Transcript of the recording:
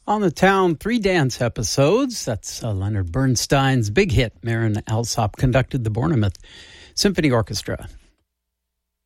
On the Town, 3 dance episodes. That's Leonard Bernstein's big hit. Marin Alsop conducted the Bournemouth Symphony Orchestra.